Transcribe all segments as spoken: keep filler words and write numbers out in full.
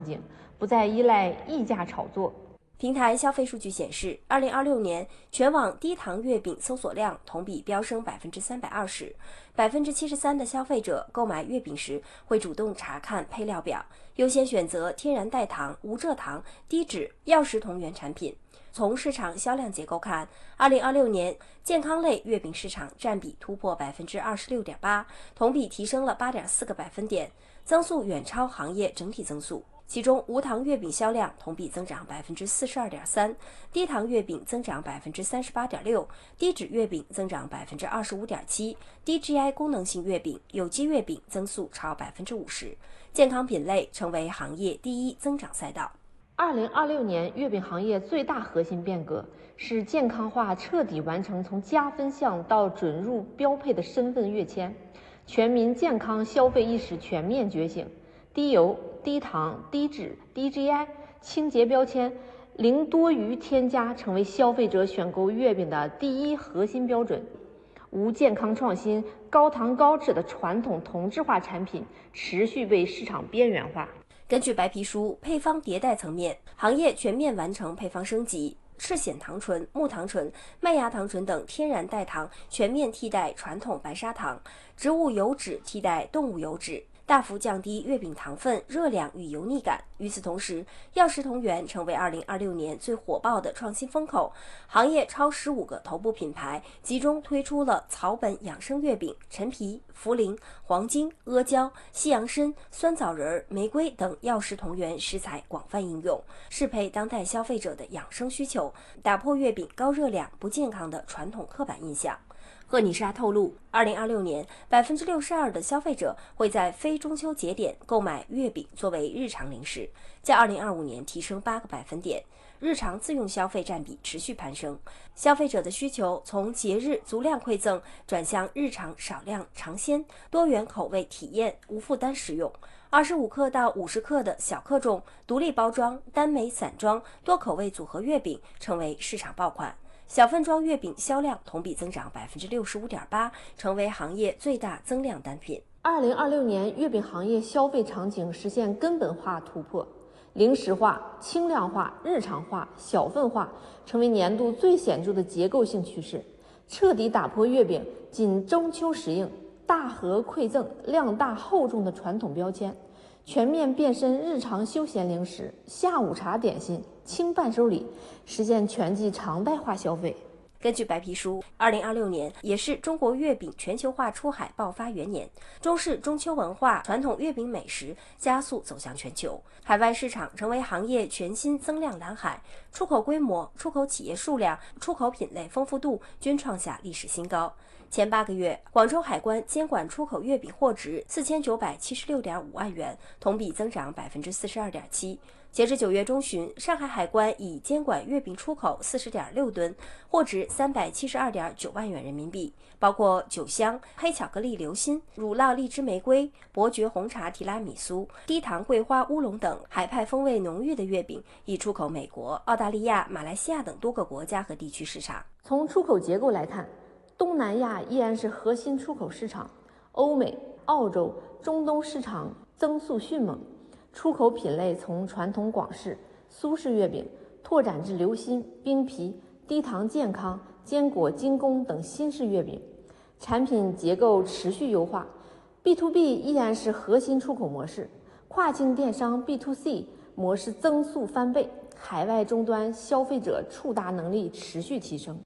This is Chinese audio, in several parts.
景，不再依赖溢价炒作。 平台消费数据显示，二零二六年全网低糖月饼搜索量同比飙升百分之三百二十，百分之七十三的消费者购买月饼时会主动查看配料表，优先选择天然代糖、无蔗糖、低脂、药食同源产品。从市场销量结构看，二零二六年健康类月饼市场占比突破百分之二十六点八，同比提升了八点四个百分点，增速远超行业整体增速。其中，无糖月饼销量同比增长百分之四十二点三，低糖月饼增长百分之三十八点六，低脂月饼增长百分之二十五点七，低 G I 功能性月饼、有机月饼增速超百分之五十，健康品类成为行业第一增长赛道。 二零二六年月饼行业最大核心变革是健康化彻底完成从加分项到准入标配的身份跃迁，全民健康消费意识全面觉醒，低油、低糖、低脂、低 G I、清洁标签、零多余添加成为消费者选购月饼的第一核心标准。无健康创新、高糖高脂的传统同质化产品持续被市场边缘化。 根据白皮书，配方迭代层面，行业全面完成配方升级，赤藓糖醇、木糖醇、麦芽糖醇等天然代糖全面替代传统白砂糖，植物油脂替代动物油脂，大幅降低月饼糖分、热量与油腻感。与此同时，药食同源成为二零二六年最火爆的创新风口，行业超十五个头部品牌集中推出了草本养生月饼、陈皮、茯苓、黄精、阿胶、西洋参、酸枣仁、玫瑰等药食同源食材广泛应用，适配当代消费者的养生需求，打破月饼高热量、不健康的传统刻板印象。赫尼莎透露，二零二六年百分之六十二的消费者会在非中秋节点购买月饼作为日常零食，较二零二五年提升八个百分点。日常自用消费占比持续攀升，消费者的需求从节日足量馈赠转向日常少量尝鲜、多元口味体验、无负担使用。二十五克到五十克的小克重、独立包装、单枚散装、多口味组合月饼成为市场爆款。小份装月饼销量同比增长百分之六十五点八，成为行业最大增量单品。 二零二六年月饼行业消费场景实现根本化突破，零食化、轻量化、日常化、小份化成为年度最显著的结构性趋势，彻底打破月饼仅中秋时应、大盒馈赠、量大厚重的传统标签，全面变身日常休闲零食、下午茶点心、轻伴手礼，实现全季常态化消费。 根据白皮书，二零二六年也是中国月饼全球化出海爆发元年，中式中秋文化、传统月饼美食加速走向全球，海外市场成为行业全新增量蓝海，出口规模、出口企业数量、出口品类丰富度均创下历史新高。前八个月，广州海关监管出口月饼货值四千九百七十六点五万元，同比增长百分之四十二点七。截至九月中旬，上海海关已监管月饼出口四十点六吨，货值三百七十二点九万元人民币，包括酒香、黑巧克力流心、乳酪荔枝玫瑰、伯爵红茶提拉米苏、低糖桂花乌龙等海派风味浓郁的月饼，已出口美国、澳大利亚、马来西亚等多个国家和地区市场。 从出口结构来看，东南亚依然是核心出口市场，欧美、澳洲、中东市场增速迅猛。出口品类从传统广式、苏式月饼拓展至流心、冰皮、低糖健康、坚果精工等新式月饼，产品结构持续优化。B to B 依然是核心出口模式，跨境电商 B to C 模式增速翻倍，海外终端消費者觸達能力持續提升。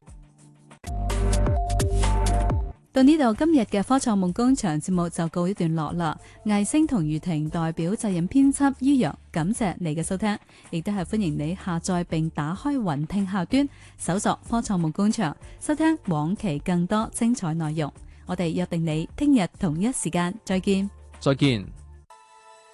到呢度，今日嘅科創夢工場節目就告一段落啦。魏星同余婷代表責任編輯于洋，感謝你嘅收聽，亦都係歡迎你下載並打開雲聽客端，搜索科創夢工場，收聽往期更多精彩內容。我哋約定你聽日同一時間再見。 再見。